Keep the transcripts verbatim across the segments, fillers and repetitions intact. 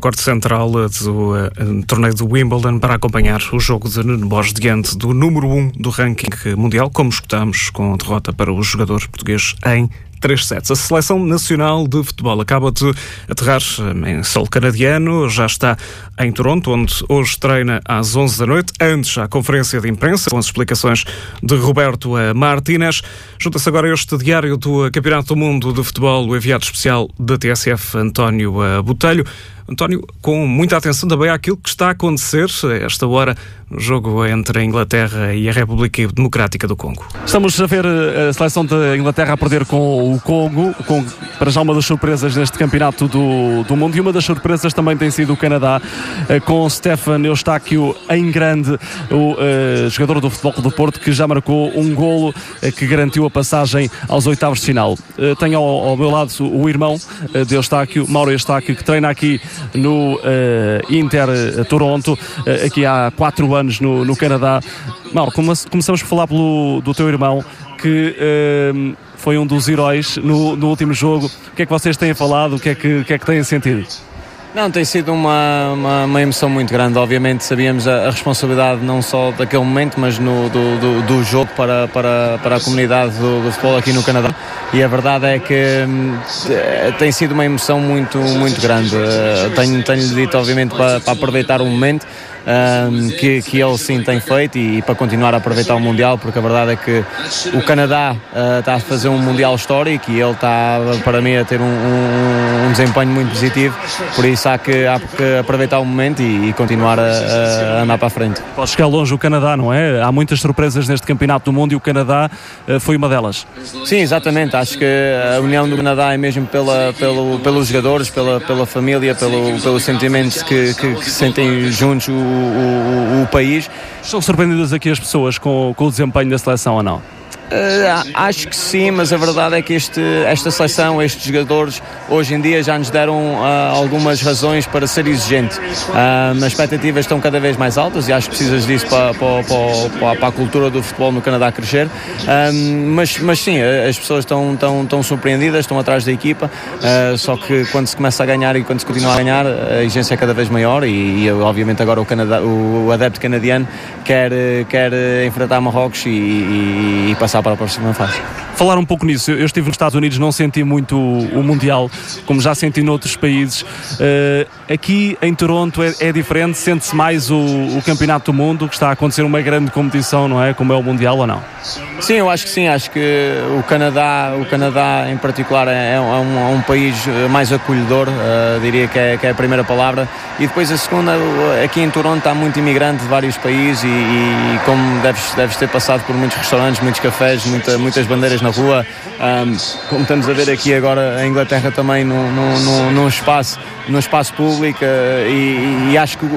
corte central do uh, torneio do Wimbledon para acompanhar o jogo de Nuno Borges diante do número um do ranking mundial, como escutamos, com a derrota para o jogador português em três sets. A Seleção Nacional de Futebol acaba de aterrar em solo canadiano, já está em Toronto, onde hoje treina às onze da noite, antes à conferência de imprensa, com as explicações de Roberto Martínez. Junta-se agora este diário do Campeonato do Mundo de Futebol, o enviado especial da T S F, António Botelho. António, com muita atenção também àquilo que está a acontecer a esta hora no jogo entre a Inglaterra e a República Democrática do Congo. Estamos a ver a seleção da Inglaterra a perder com o Congo, com, para já uma das surpresas neste campeonato do, do mundo, e uma das surpresas também tem sido o Canadá, com Stefan Eustáquio em grande, o uh, jogador do Futebol Clube do Porto, que já marcou um golo uh, que garantiu a passagem aos oitavos de final. Uh, tenho ao, ao meu lado o, o irmão uh, de Eustáquio, Mauro Eustáquio, que treina aqui no uh, Inter uh, Toronto, uh, aqui há quatro anos no, no Canadá. Mauro, come, começamos por falar pelo, do teu irmão, que uh, foi um dos heróis no, no último jogo. O que é que vocês têm falado? O que é que, o que, é que têm sentido? Não, tem sido uma, uma, uma emoção muito grande. Obviamente sabíamos a, a responsabilidade não só daquele momento, mas no, do, do, do jogo para, para, para a comunidade do, do futebol aqui no Canadá. E a verdade é que hum, tem sido uma emoção muito, muito grande. Uh, tenho, tenho dito, obviamente, para, para aproveitar o momento. Um, que, que ele sim tem feito e, e para continuar a aproveitar o Mundial, porque a verdade é que o Canadá uh, está a fazer um Mundial histórico e ele está, para mim, a ter um, um, um desempenho muito positivo, por isso há que, há que aproveitar o momento e, e continuar a, a andar para a frente. Pode chegar longe o Canadá, não é? Há muitas surpresas neste Campeonato do Mundo e o Canadá uh, foi uma delas. Sim, exatamente, acho que a união do Canadá é mesmo pela, pelo, pelos jogadores, pela, pela família, pelo, pelos sentimentos que, que, que sentem juntos o O, o, o país. São surpreendidas aqui as pessoas com, com o desempenho da seleção ou não? Uh, acho que sim, mas a verdade é que este, esta seleção, estes jogadores, hoje em dia já nos deram uh, algumas razões para ser exigente. Uh, as expectativas estão cada vez mais altas e acho que precisas disso para, para, para, para a cultura do futebol no Canadá crescer. Uh, mas, mas sim, as pessoas estão, estão, estão surpreendidas, estão atrás da equipa, uh, só que quando se começa a ganhar e quando se continua a ganhar, a exigência é cada vez maior e, e obviamente agora o, Canadá, o, o adepto canadiano quer, quer enfrentar Marrocos e, e, e passar para a próxima fase. Falar um pouco nisso, eu estive nos Estados Unidos, não senti muito o, o Mundial, como já senti noutros países. Uh, aqui em Toronto é, é diferente, sente-se mais o, o Campeonato do Mundo, que está a acontecer uma grande competição, não é? Como é o Mundial ou não? Sim, eu acho que sim, acho que o Canadá, o Canadá em particular é, é, um, é um país mais acolhedor, uh, diria que é, que é a primeira palavra, e depois a segunda, aqui em Toronto há muito imigrante de vários países e, e como deves, deves ter passado por muitos restaurantes, muitos cafés, muita, muitas bandeiras na rua, um, como estamos a ver aqui agora a Inglaterra também num, num, num espaço no espaço público uh, e, e acho que, que,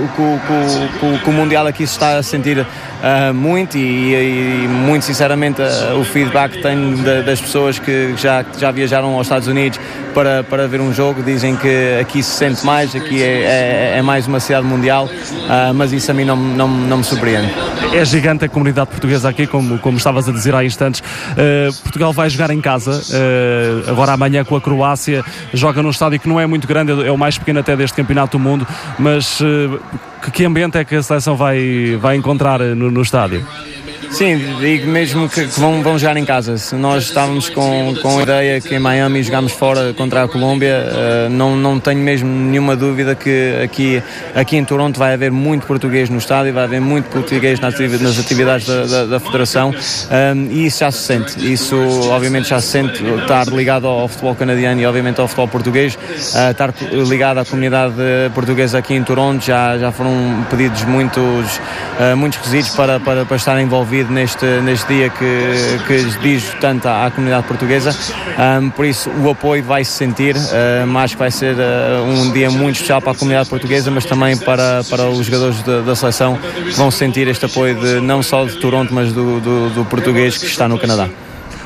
que, que o Mundial aqui se está a sentir uh, muito e, e muito sinceramente uh, o feedback que tenho de, das pessoas que já, já viajaram aos Estados Unidos para, para ver um jogo, dizem que aqui se sente mais, aqui é, é, é mais uma cidade mundial, uh, mas isso a mim não, não, não me surpreende. É gigante a comunidade portuguesa aqui, como, como estavas a dizer há instantes. Uh, Portugal vai jogar em casa, uh, agora amanhã com a Croácia, joga num estádio que não é muito grande, é o mais pequeno até deste Campeonato do Mundo, mas uh, que, que ambiente é que a seleção vai, vai encontrar no, no estádio? Sim, digo mesmo que, que vão, vão jogar em casa. Se nós estávamos com, com a ideia que em Miami jogámos fora contra a Colômbia, uh, não, não tenho mesmo nenhuma dúvida que aqui, aqui em Toronto vai haver muito português no estádio, vai haver muito português nas atividades, nas atividades da, da, da Federação, um, e isso já se sente. Isso obviamente já se sente, estar ligado ao futebol canadiano e obviamente ao futebol português, uh, estar ligado à comunidade portuguesa aqui em Toronto, já, já foram pedidos muitos, uh, muitos requisitos para, para, para estar envolvido neste, neste dia que, que diz tanto à, à comunidade portuguesa, um, por isso o apoio vai-se sentir, um, acho que vai ser uh, um dia muito especial para a comunidade portuguesa, mas também para, para os jogadores da, da seleção, que vão sentir este apoio de, não só de Toronto, mas do, do, do português que está no Canadá.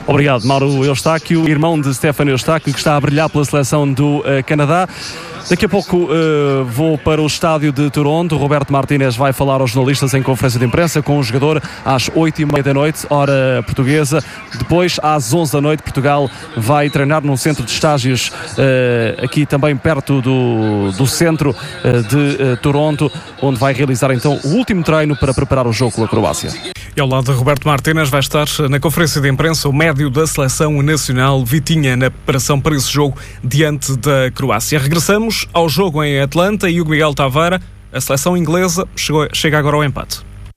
Obrigado, Mauro Eustáquio, irmão de Stefano Eustáquio, que está a brilhar pela seleção do uh, Canadá. Daqui a pouco uh, vou para o estádio de Toronto. Roberto Martínez vai falar aos jornalistas em conferência de imprensa com o jogador às oito e meia da noite, hora portuguesa. Depois, às onze da noite, Portugal vai treinar num centro de estágios uh, aqui também perto do, do centro uh, de uh, Toronto, onde vai realizar então o último treino para preparar o jogo com a Croácia. E ao lado de Roberto Martínez vai estar na conferência de imprensa o médio da seleção nacional, Vitinha, na preparação para esse jogo diante da Croácia. Regressamos ao jogo em Atlanta e o Miguel Tavares, a seleção inglesa, chegou, chega agora ao empate.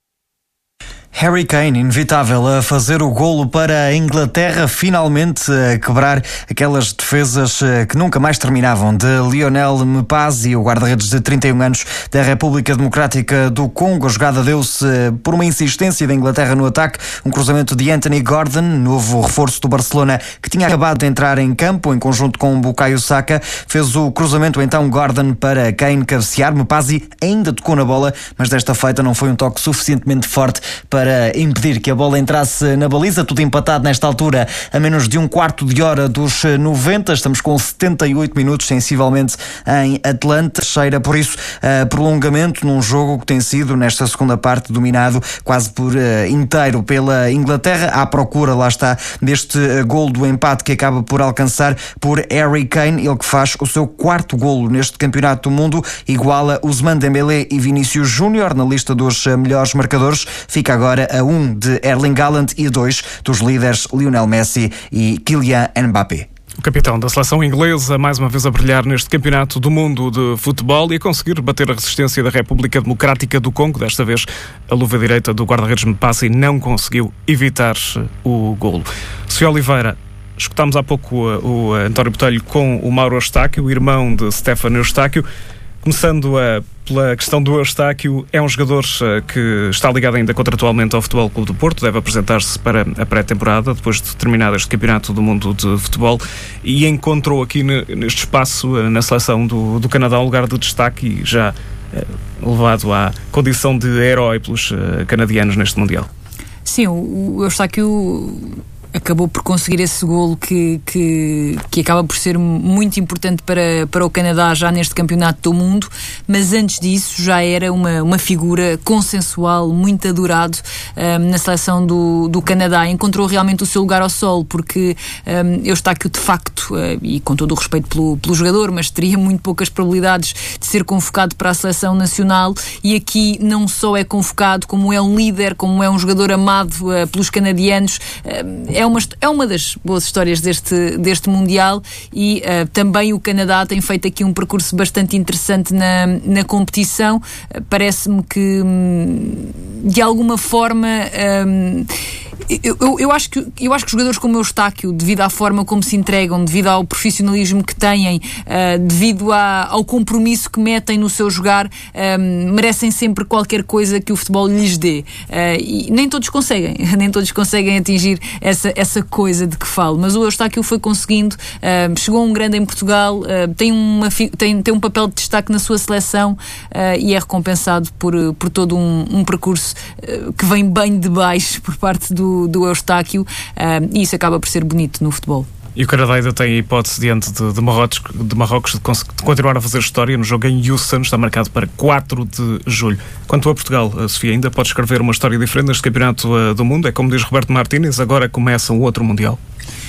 Harry Kane, inevitável a fazer o golo para a Inglaterra, finalmente a quebrar aquelas defesas que nunca mais terminavam, de Lionel Mpasi, o guarda-redes de trinta e um anos da República Democrática do Congo. A jogada deu-se por uma insistência da Inglaterra no ataque, um cruzamento de Anthony Gordon, novo reforço do Barcelona, que tinha acabado de entrar em campo em conjunto com Bukayo Saka. Fez o cruzamento então Gordon para Kane cabecear. Mpasi ainda tocou na bola, mas desta feita não foi um toque suficientemente forte para para impedir que a bola entrasse na baliza. Tudo empatado nesta altura a menos de um quarto de hora dos noventa. Estamos com setenta e oito minutos sensivelmente em Atlanta. Cheira por isso a prolongamento num jogo que tem sido nesta segunda parte dominado quase por uh, inteiro pela Inglaterra, à procura, lá está, deste uh, golo do empate que acaba por alcançar por Harry Kane, ele que faz o seu quarto golo neste campeonato do mundo, iguala Ousmane Dembélé e Vinícius Júnior na lista dos uh, melhores marcadores. Fica agora a um de Erling Haaland e a dois dos líderes Lionel Messi e Kylian Mbappé. O capitão da seleção inglesa, mais uma vez a brilhar neste campeonato do mundo de futebol e a conseguir bater a resistência da República Democrática do Congo. Desta vez, a luva direita do guarda-redes Mpasi não conseguiu evitar o golo. Sofia Oliveira, escutámos há pouco o António Botelho com o Mauro Eustáquio, o irmão de Stefano Eustáquio. Começando a, pela questão do Eustáquio, é um jogador que está ligado ainda contratualmente ao Futebol Clube do Porto, deve apresentar-se para a pré-temporada, depois de terminar este campeonato do mundo de futebol, e encontrou aqui neste espaço, na seleção do, do Canadá, um lugar de destaque e já eh, levado à condição de herói pelos eh, canadianos neste Mundial. Sim, o, o Eustáquio acabou por conseguir esse golo que, que, que acaba por ser muito importante para, para o Canadá já neste campeonato do mundo, mas antes disso já era uma, uma figura consensual, muito adorado um, na seleção do, do Canadá. Encontrou realmente o seu lugar ao sol, porque um, Eustáquio de facto, uh, e com todo o respeito pelo, pelo jogador, mas teria muito poucas probabilidades de ser convocado para a seleção nacional, e aqui não só é convocado, como é um líder, como é um jogador amado uh, pelos canadianos. Uh, é Uma, é uma das boas histórias deste, deste Mundial, e uh, também o Canadá tem feito aqui um percurso bastante interessante na, na competição. Uh, parece-me que um, de alguma forma um, eu, eu, eu, acho que, eu acho que jogadores como o Eustáquio, devido à forma como se entregam, devido ao profissionalismo que têm, uh, devido à, ao compromisso que metem no seu jogar, um, merecem sempre qualquer coisa que o futebol lhes dê, uh, e nem todos conseguem nem todos conseguem atingir essa essa coisa de que falo, mas o Eustáquio foi conseguindo, uh, chegou um grande em Portugal, uh, tem, uma, tem, tem um papel de destaque na sua seleção, uh, e é recompensado por, por todo um, um percurso uh, que vem bem de baixo por parte do, do Eustáquio, uh, e isso acaba por ser bonito no futebol. E o Canadá ainda tem a hipótese diante de, de, Marrocos, de Marrocos de, de continuar a fazer história no jogo em Houston, está marcado para quatro de julho. Quanto a Portugal, a Sofia, ainda pode escrever uma história diferente neste campeonato uh, do mundo? É como diz Roberto Martínez, agora começa um outro Mundial.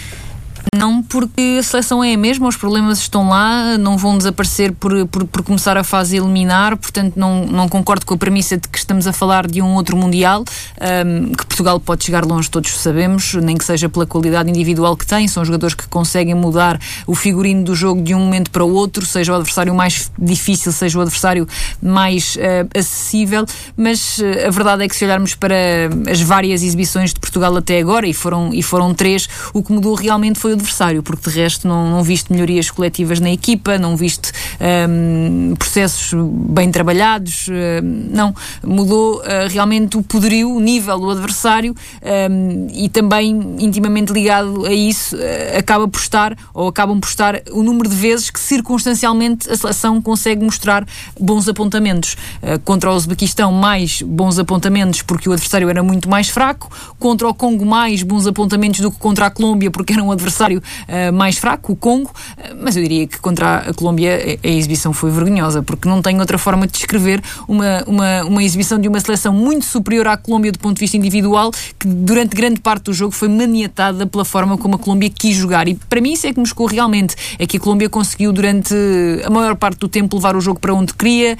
Não, porque a seleção é a mesma, os problemas estão lá, não vão desaparecer por, por, por começar a fase eliminar, portanto não, não concordo com a premissa de que estamos a falar de um outro Mundial, um, que Portugal pode chegar longe, todos sabemos, nem que seja pela qualidade individual que tem. São jogadores que conseguem mudar o figurino do jogo de um momento para o outro, seja o adversário mais difícil, seja o adversário mais uh, acessível, mas uh, a verdade é que se olharmos para as várias exibições de Portugal até agora, e foram, e foram três, o que mudou realmente foi o adversário, porque de resto não, não viste melhorias coletivas na equipa, não viste um, processos bem trabalhados, um, não, mudou uh, realmente o poderio, o nível do adversário, um, e também intimamente ligado a isso uh, acaba por estar, ou acabam por estar o número de vezes que circunstancialmente a seleção consegue mostrar bons apontamentos. Uh, contra o Uzbequistão, mais bons apontamentos porque o adversário era muito mais fraco, contra o Congo mais bons apontamentos do que contra a Colômbia porque era um adversário uh, mais fraco, o Congo, uh, mas eu diria que contra a Colômbia a, a exibição foi vergonhosa, porque não tenho outra forma de descrever uma, uma, uma exibição de uma seleção muito superior à Colômbia do ponto de vista individual, que durante grande parte do jogo foi maniatada pela forma como a Colômbia quis jogar, e para mim isso é que me chocou realmente, é que a Colômbia conseguiu durante a maior parte do tempo levar o jogo para onde queria,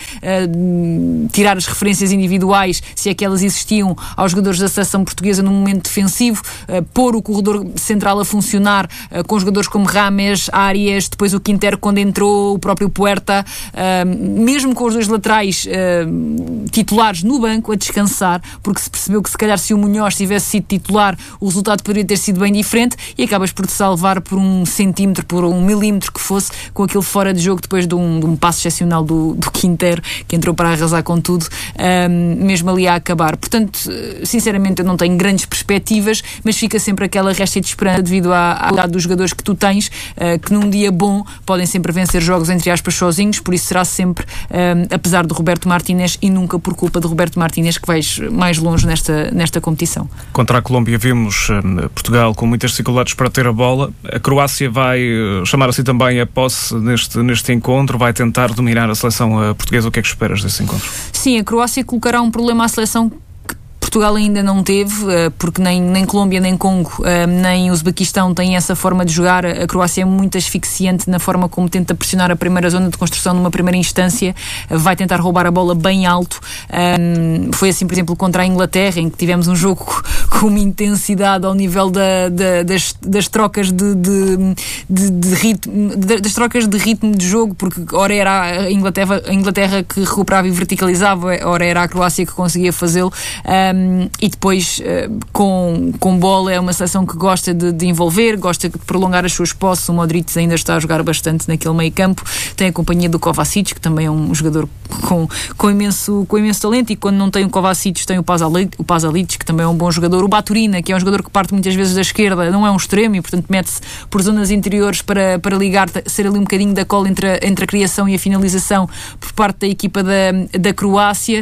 uh, tirar as referências individuais, se é que elas existiam, aos jogadores da seleção portuguesa no momento defensivo, uh, pôr o corredor central a funcionar, uh, com jogadores como Rames, Arias, depois o Quintero quando entrou, o próprio Puerta, uh, mesmo com os dois laterais uh, titulares no banco a descansar, porque se percebeu que se calhar se o Munhoz tivesse sido titular o resultado poderia ter sido bem diferente, e acabas por te salvar por um centímetro, por um milímetro que fosse, com aquele fora de jogo depois de um, de um passo excepcional do, do Quintero, que entrou para arrasar com tudo, um, mesmo ali a acabar. Portanto, sinceramente eu não tenho grandes perspectivas, mas fica sempre aquela resta de esperança devido à, à qualidade dos jogadores que tu tens, uh, que num dia bom podem sempre vencer jogos entre aspas sozinhos, por isso será sempre, um, apesar de Roberto Martínez, e nunca por culpa de Roberto Martínez, que vais mais longe nesta, nesta competição. Contra a Colômbia vimos um, Portugal com muitas dificuldades para ter a bola. A Croácia vai uh, chamar assim também a posse neste, neste encontro, vai tentar dominar a seleção uh, portuguesa. O que é que esperas desse encontro? Sim, a Croácia colocará um problema à seleção Portugal ainda não teve, porque nem, nem Colômbia, nem Congo, nem Uzbequistão têm essa forma de jogar. A Croácia é muito asfixiante na forma como tenta pressionar a primeira zona de construção numa primeira instância, vai tentar roubar a bola bem alto. Foi assim, por exemplo, contra a Inglaterra, em que tivemos um jogo com uma intensidade ao nível da, da, das, das trocas de, de, de, de ritmo, das trocas de ritmo de jogo, porque ora era a Inglaterra, a Inglaterra que recuperava e verticalizava, ora era a Croácia que conseguia fazê-lo. Um, e depois uh, com, com bola é uma seleção que gosta de, de envolver, gosta de prolongar as suas posses. O Modric ainda está a jogar bastante naquele meio campo, tem a companhia do Kovacic, que também é um jogador com, com, imenso, com imenso talento, e quando não tem o Kovacic tem o Pasalic, o Pasalic, que também é um bom jogador. O Baturina, que é um jogador que parte muitas vezes da esquerda, não é um extremo e portanto mete-se por zonas interiores para, para ligar, ser ali um bocadinho da cola entre a, entre a criação e a finalização por parte da equipa da, da Croácia.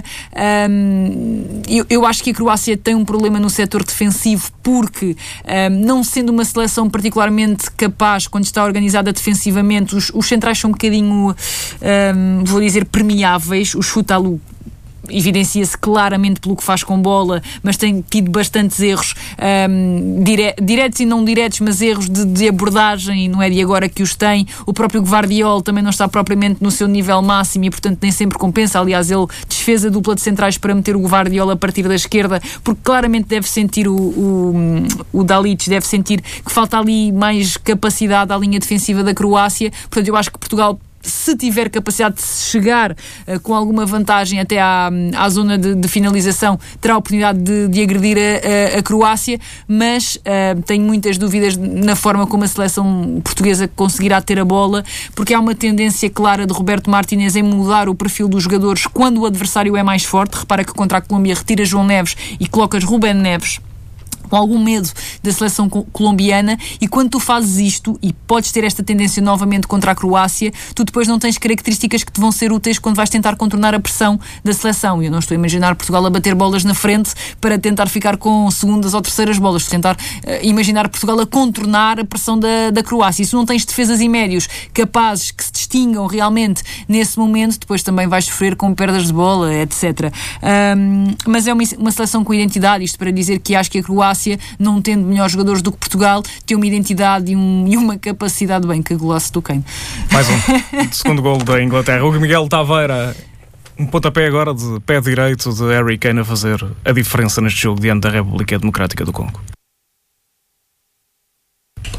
Um, eu, eu acho que a Croácia tem um problema no setor defensivo, porque um, não sendo uma seleção particularmente capaz quando está organizada defensivamente, os, os centrais são um bocadinho, um, vou dizer, permeáveis. O Chutalu evidencia-se claramente pelo que faz com bola, mas tem tido bastantes erros, um, dire- diretos e não diretos, mas erros de, de abordagem, e não é de agora que os tem. O próprio Gvardiol também não está propriamente no seu nível máximo e portanto nem sempre compensa. Aliás, ele desfez a dupla de centrais para meter o Gvardiol a partir da esquerda, porque claramente deve sentir o, o, o Dalic, deve sentir que falta ali mais capacidade à linha defensiva da Croácia. Portanto, eu acho que Portugal, se tiver capacidade de chegar uh, com alguma vantagem até à, à zona de, de finalização, terá a oportunidade de, de agredir a, a, a Croácia, mas uh, tenho muitas dúvidas na forma como a seleção portuguesa conseguirá ter a bola, porque há uma tendência clara de Roberto Martínez em mudar o perfil dos jogadores quando o adversário é mais forte. Repara que contra a Colômbia retira João Neves e colocas Rubén Neves, com algum medo da seleção colombiana, e quando tu fazes isto e podes ter esta tendência novamente contra a Croácia, tu depois não tens características que te vão ser úteis quando vais tentar contornar a pressão da seleção. E eu não estou a imaginar Portugal a bater bolas na frente para tentar ficar com segundas ou terceiras bolas, estou a tentar uh, imaginar Portugal a contornar a pressão da, da Croácia. E se não tens defesas e médios capazes que se distingam realmente nesse momento, depois também vais sofrer com perdas de bola, etcétera. Um, mas é uma, uma seleção com identidade, isto para dizer que acho que a Croácia, não tendo melhores jogadores do que Portugal, tem uma identidade e, um, e uma capacidade, bem, que golaço do Kane. Mais um segundo gol da Inglaterra. O Miguel Taveira, um pontapé agora de pé direito de Harry Kane a fazer a diferença neste jogo diante da República Democrática do Congo.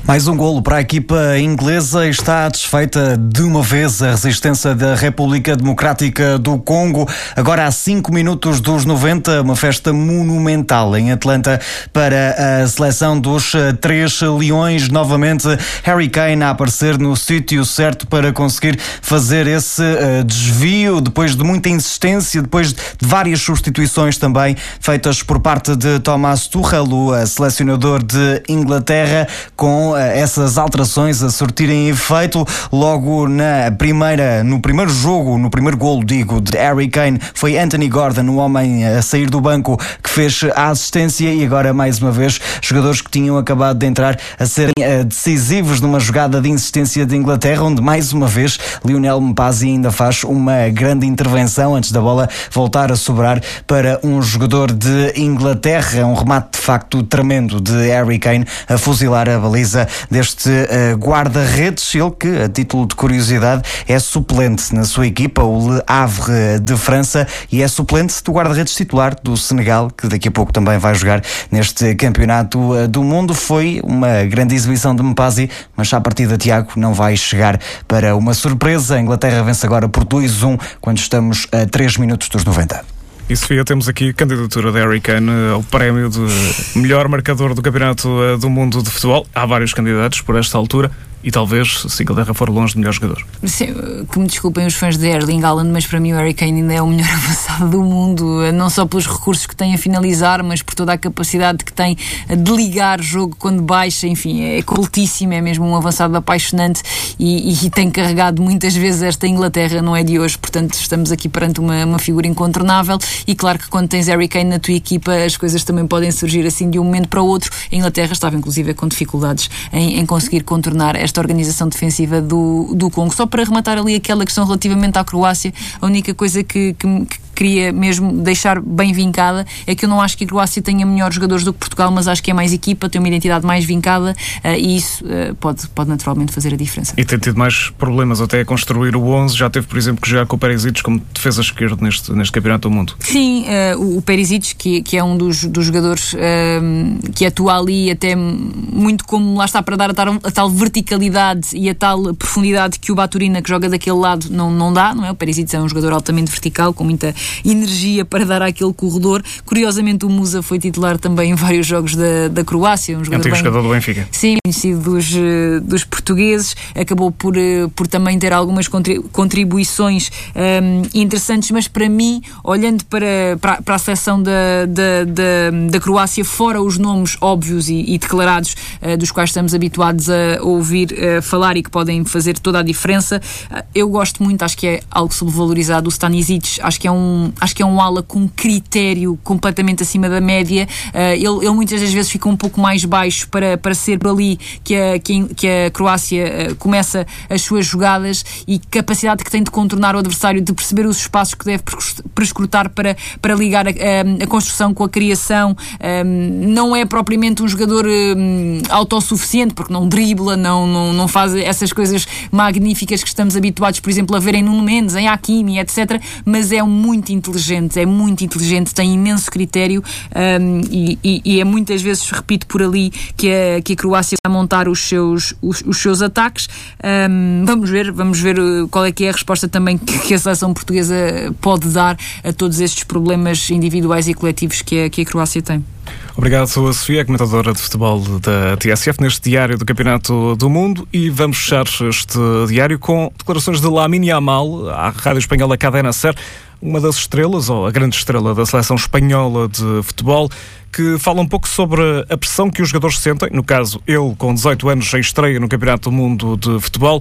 Mais um golo para a equipa inglesa. Está desfeita de uma vez a resistência da República Democrática do Congo. Agora há cinco minutos dos noventa, uma festa monumental em Atlanta para a seleção dos Três Leões. Novamente Harry Kane a aparecer no sítio certo para conseguir fazer esse uh, desvio, depois de muita insistência, depois de várias substituições também feitas por parte de Thomas Tuchel, o selecionador de Inglaterra, com essas alterações a surtirem efeito. Logo na primeira, no primeiro jogo, no primeiro golo, digo, de Harry Kane, foi Anthony Gordon, o homem a sair do banco, que fez a assistência, e agora mais uma vez jogadores que tinham acabado de entrar a serem decisivos numa jogada de insistência de Inglaterra, onde mais uma vez Lionel Mpasi ainda faz uma grande intervenção antes da bola voltar a sobrar para um jogador de Inglaterra. Um remate de facto tremendo de Harry Kane a fuzilar a baliza deste uh, guarda-redes, ele que, a título de curiosidade, é suplente na sua equipa, o Le Havre de França, e é suplente do guarda-redes titular do Senegal, que daqui a pouco também vai jogar neste campeonato uh, do mundo. Foi uma grande exibição de Mpasi, mas à partida, Tiago, não vai chegar para uma surpresa. A Inglaterra vence agora por dois a um, quando estamos a três minutos dos noventa. E Sofia, temos aqui a candidatura de Harry Kane ao prémio de melhor marcador do Campeonato do Mundo de Futebol. Há vários candidatos por esta altura e talvez, se a Inglaterra for longe, de melhor jogador. Sim, que me desculpem os fãs de Erling Haaland, mas para mim o Harry Kane ainda é o melhor avançado do mundo, não só pelos recursos que tem a finalizar, mas por toda a capacidade que tem de ligar o jogo quando baixa. Enfim, é completíssimo, é mesmo um avançado apaixonante e, e tem carregado muitas vezes esta Inglaterra, não é de hoje, portanto estamos aqui perante uma, uma figura incontornável. E claro que quando tens Harry Kane na tua equipa, as coisas também podem surgir assim de um momento para o outro. A Inglaterra estava inclusive com dificuldades em, em conseguir contornar esta organização defensiva do, do Congo. Só para rematar ali aquela questão relativamente à Croácia, a única coisa que, que, que queria mesmo deixar bem vincada é que eu não acho que a Croácia tenha melhores jogadores do que Portugal, mas acho que é mais equipa, tem uma identidade mais vincada, uh, e isso uh, pode, pode naturalmente fazer a diferença. E tem tido mais problemas até a construir o onze, já teve, por exemplo, que jogar com o Perisic como defesa esquerda neste, neste Campeonato do Mundo. Sim, uh, o Perisic, que, que é um dos, dos jogadores uh, que atua ali até muito como, lá está, para dar a tal, a tal verticalidade e a tal profundidade que o Baturina, que joga daquele lado, não, não dá, não é? O Perisic é um jogador altamente vertical, com muita energia para dar àquele corredor. Curiosamente o Musa foi titular também em vários jogos da, da Croácia, um jogador, antigo bem, jogador do Benfica. Sim, conhecido dos, dos portugueses, acabou por, por também ter algumas contribuições um, interessantes, mas para mim, olhando para, para, para a seleção da, da, da, da Croácia, fora os nomes óbvios e, e declarados uh, dos quais estamos habituados a ouvir uh, falar e que podem fazer toda a diferença, uh, eu gosto muito, acho que é algo sobrevalorizado, o Stanisic, acho que é um, acho que é um ala com critério completamente acima da média. Uh, ele, ele muitas das vezes fica um pouco mais baixo para, para ser por ali que a, que a, que a Croácia uh, começa as suas jogadas, e capacidade que tem de contornar o adversário, de perceber os espaços que deve prescrutar para, para ligar a, a, a construção com a criação. Um, não é propriamente um jogador um, autossuficiente, porque não dribla, não, não, não faz essas coisas magníficas que estamos habituados, por exemplo, a ver em Nuno Mendes, em Hakimi, etcétera, mas é muito inteligente, é muito inteligente, tem imenso critério, um, e, e, e é muitas vezes, repito, por ali que a, que a Croácia vai montar os seus, os, os seus ataques. Um, vamos ver, vamos ver qual é que é a resposta também que, que a seleção portuguesa pode dar a todos estes problemas individuais e coletivos que a, que a Croácia tem. Obrigado, sou a Sofia, comentadora de futebol da T S F, neste diário do Campeonato do Mundo, e vamos fechar este diário com declarações de Lamine Yamal à rádio espanhola Cadena Ser, uma das estrelas, ou a grande estrela da seleção espanhola de futebol, que fala um pouco sobre a pressão que os jogadores sentem, no caso, ele com dezoito anos em estreia no Campeonato do Mundo de futebol.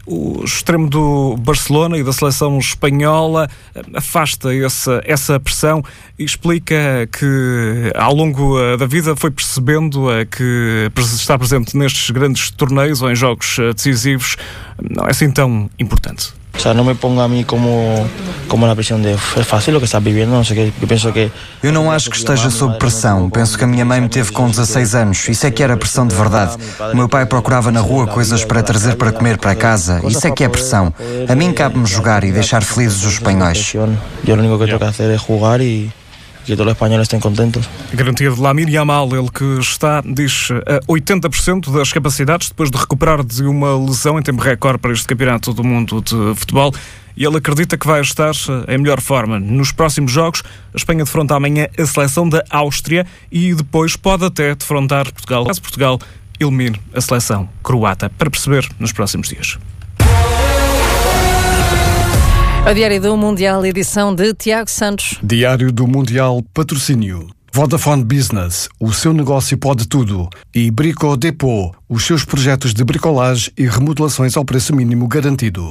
O extremo do Barcelona e da seleção espanhola afasta essa, essa pressão e explica que ao longo da vida foi percebendo que estar presente nestes grandes torneios ou em jogos decisivos não é assim tão importante. O sea, no me pongo a mí como, como na pressão de é fácil o que estás vivendo, não sei o que, eu penso que... Eu não acho que esteja sob pressão, penso que a minha mãe me teve com dezasseis anos, isso é que era pressão de verdade. O meu pai procurava na rua coisas para trazer para comer para casa, isso é que é pressão. A mim cabe-me jogar e deixar felizes os espanhóis. Eu o único que tenho que fazer é jogar e que todos os espanhóis estén contentos. Garantia de Lamine Yamal, ele que está, diz, a oitenta por cento das capacidades depois de recuperar de uma lesão em tempo recorde para este campeonato do mundo de futebol. E ele acredita que vai estar em melhor forma. Nos próximos jogos, a Espanha defronta amanhã a seleção da Áustria e depois pode até defrontar Portugal. Caso Portugal elimine a seleção croata. Para perceber nos próximos dias. O Diário do Mundial, edição de Tiago Santos. Diário do Mundial, patrocínio. Vodafone Business, o seu negócio pode tudo. E Brico Depot, os seus projetos de bricolagem e remodelações ao preço mínimo garantido.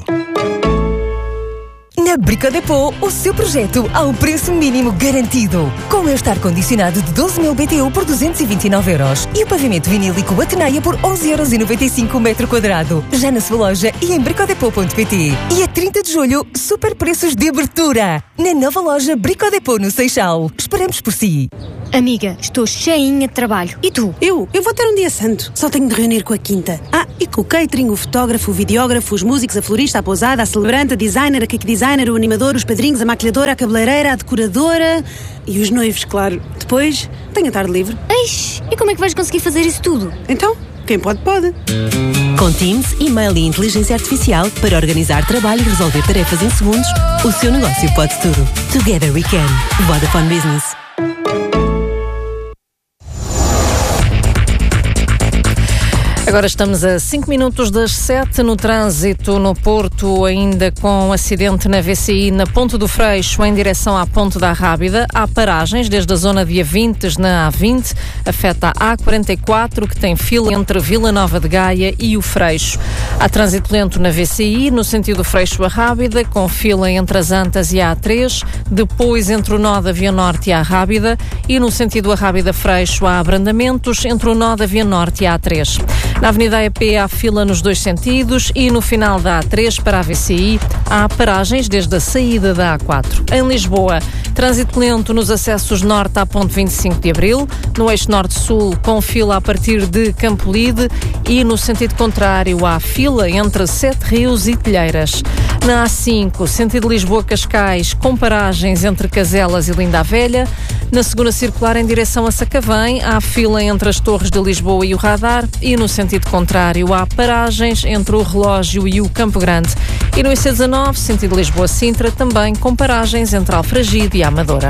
Na Brico Depot, o seu projeto ao preço mínimo garantido. Com o este ar-condicionado de doze mil B T U por duzentos e vinte e nove euros e o pavimento vinílico Ateneia por onze euros e noventa e cinco o metro quadrado. Já na sua loja e em bricodepot ponto pt. E a trinta de julho, super preços de abertura. Na nova loja Brico Depot no Seixal. Esperamos por si. Amiga, estou cheinha de trabalho. E tu? Eu? Eu vou ter um dia santo. Só tenho de reunir com a quinta. Ah, e com o catering, o fotógrafo, o videógrafo, os músicos, a florista, a pousada, a celebrante, a designer, a cake designer, o animador, os padrinhos, a maquilhadora, a cabeleireira, a decoradora e os noivos, claro. Depois, tenho a tarde livre. Eish, e como é que vais conseguir fazer isso tudo? Então, quem pode, pode. Com Teams, e-mail e inteligência artificial para organizar trabalho e resolver tarefas em segundos, o seu negócio pode tudo. Together we can. Vodafone Business. Agora estamos a cinco minutos das sete no trânsito no Porto, ainda com acidente na V C I na Ponte do Freixo em direção à Ponte da Rábida. Há paragens desde a zona de Avintes na A vinte, afeta a A quarenta e quatro, que tem fila entre Vila Nova de Gaia e o Freixo. Há trânsito lento na V C I, no sentido Freixo a Rábida, com fila entre as Antas e a A três, depois entre o nó da Via Norte e a Rábida, e no sentido a Rábida-Freixo há abrandamentos entre o nó da Via Norte e a A três. Na Avenida A E P há fila nos dois sentidos e no final da A três para a V C I há paragens desde a saída da A quatro. Em Lisboa, trânsito lento nos acessos norte à Ponte vinte e cinco de Abril, no eixo norte-sul com fila a partir de Campolide e no sentido contrário há fila entre Sete Rios e Telheiras. Na A cinco, sentido Lisboa-Cascais, com paragens entre Caselas e Linda a Velha. Na segunda circular em direção a Sacavém há fila entre as Torres de Lisboa e o Radar e no sentido contrário há paragens entre o Relógio e o Campo Grande. E no I C dezanove, sentido Lisboa-Sintra, também com paragens entre Alfragide e a Amadora.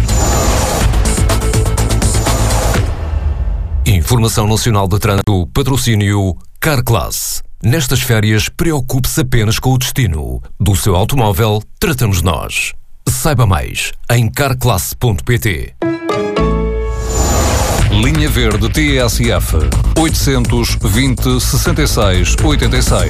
Informação Nacional de Trânsito, patrocínio Carclass. Nestas férias, preocupe-se apenas com o destino. Do seu automóvel, tratamos nós. Saiba mais em carclass ponto pt. Linha Verde T S F oitocentos e vinte, sessenta e seis, oitenta e seis.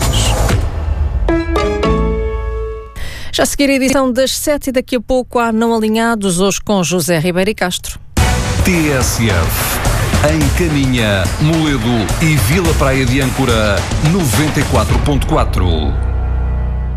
Já a seguir a edição das sete e daqui a pouco há Não Alinhados, hoje com José Ribeiro e Castro. T S F em Caminha, Moledo e Vila Praia de Âncora noventa e quatro ponto quatro.